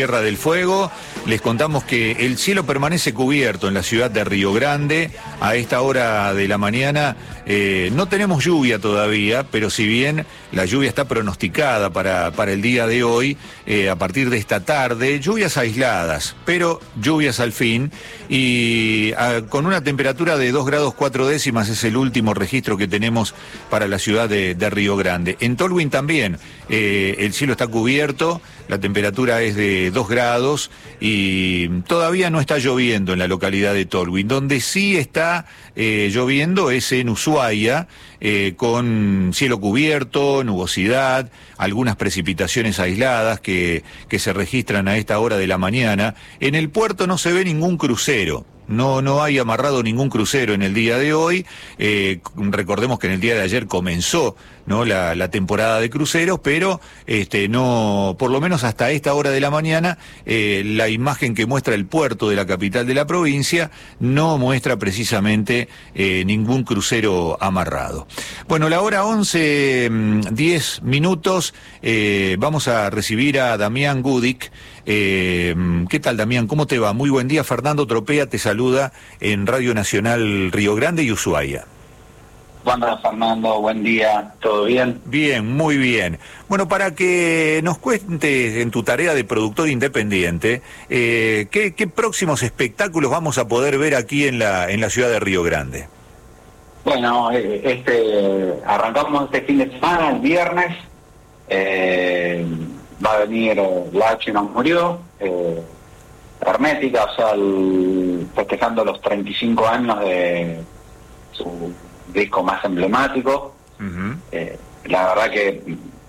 Tierra del Fuego, les contamos que el cielo permanece cubierto en la ciudad de Río Grande. A esta hora de la mañana no tenemos lluvia todavía, pero si bien la lluvia está pronosticada para el día de hoy, a partir de esta tarde, lluvias aisladas, pero lluvias al fin, y con una temperatura de 2 grados 4 décimas es el último registro que tenemos para la ciudad de Río Grande. En Tolwyn también el cielo está cubierto, la temperatura es de 2 grados y todavía no está lloviendo en la localidad de Tolwyn. Donde sí está lloviendo es en Ushuaia, con cielo cubierto, nubosidad, algunas precipitaciones aisladas que se registran a esta hora de la mañana. En el puerto no se ve ningún crucero. No hay amarrado ningún crucero en el día de hoy. Recordemos que en el día de ayer comenzó, ¿no?, la temporada de cruceros, pero no, por lo menos hasta esta hora de la mañana, la imagen que muestra el puerto de la capital de la provincia no muestra precisamente ningún crucero amarrado. Bueno, la hora 11:10. Vamos a recibir a Damián Gudic. ¿Qué tal, Damián? ¿Cómo te va? Muy buen día. Fernando Tropea te saluda en Radio Nacional Río Grande y Ushuaia. ¿Cuándo, Fernando? Buen día. ¿Todo bien? Bien, muy bien. Bueno, para que nos cuentes en tu tarea de productor independiente, ¿qué próximos espectáculos vamos a poder ver aquí en la ciudad de Río Grande? Bueno, arrancamos este fin de semana, el viernes. Va a venir La H nos murió, Hermética, o sea, festejando los 35 años de su disco más emblemático. Uh-huh. La verdad que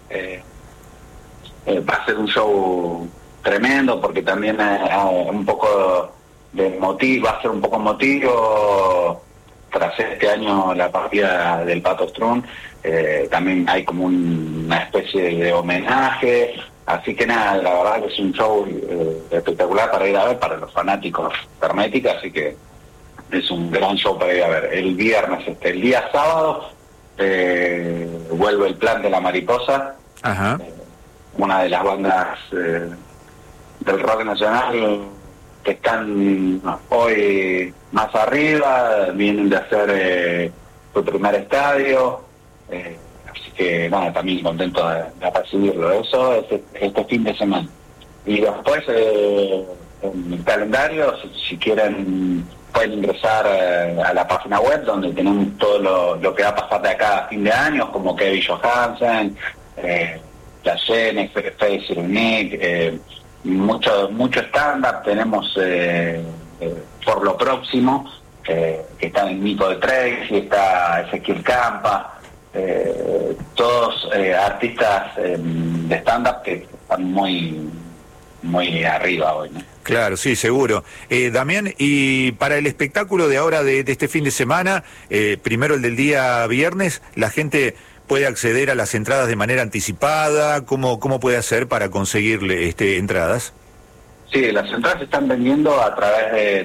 va a ser un show tremendo, porque también un poco de motivo, va a ser un poco emotivo tras este año la partida del Pato Strun. También hay como una especie de homenaje. Así que nada, la verdad que es un show espectacular para ir a ver para los fanáticos de Hermética, así que es un gran show para ir a ver. El viernes, el día sábado, vuelve el Plan de la Mariposa. Ajá. Una de las bandas del rock nacional que están hoy más arriba, vienen de hacer su primer estadio. Así que nada, también contento de recibirlo. Eso es este fin de semana. Y después, en el calendario, si quieren, pueden ingresar a la página web, donde tenemos todo lo que va a pasar de acá a fin de año, como Kevin Johansen, la Jenny, Face Unique, mucho stand-up. Tenemos por lo próximo, que está en Nico de Tracy, está Ezequiel Campa, todos artistas de stand-up que están muy arriba hoy, ¿no? Claro, sí, seguro. Damián, y para el espectáculo de ahora de este fin de semana, primero el del día viernes, ¿la gente puede acceder a las entradas de manera anticipada? ¿Cómo puede hacer para conseguirle entradas? Sí, las entradas se están vendiendo a través de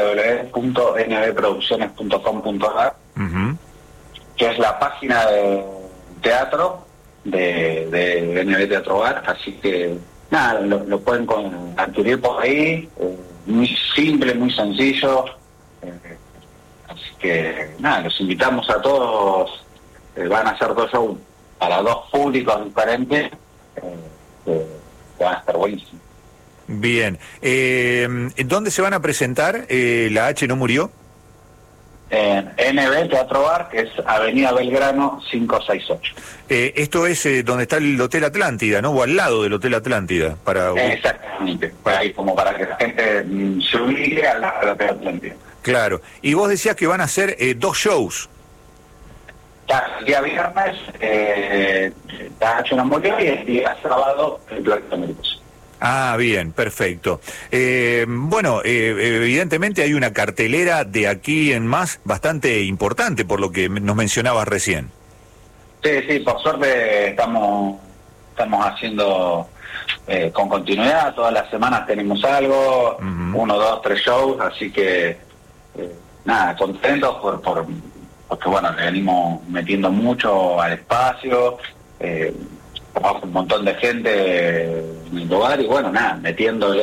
www.nbproducciones.com.ar. Uh-huh. Que es la página de teatro de NB Teatro Bar, así que nada, lo pueden adquirir por ahí, muy simple, muy sencillo, así que nada, los invitamos a todos. Van a ser dos shows para dos públicos diferentes, que van a estar buenísimos. Bien, ¿dónde se van a presentar? ¿La H no murió? En NB Teatro Bar, que es Avenida Belgrano 568. Esto es donde está el Hotel Atlántida, ¿no? O al lado del Hotel Atlántida. Exactamente, ahí, como para que la gente se ubique al lado del Hotel Atlántida. Claro, y vos decías que van a hacer dos shows. El día viernes, la H nos murió, y el día sábado, el Planeta Mariposa. Ah, bien, perfecto. Bueno, evidentemente hay una cartelera de aquí en más bastante importante, por lo que nos mencionabas recién. Sí, por suerte estamos haciendo con continuidad. Todas las semanas tenemos algo, uh-huh. 1, 2, 3 shows, así que nada, contentos porque bueno, le venimos metiendo mucho al espacio. trabaja un montón de gente en el lugar y bueno, nada, metiéndole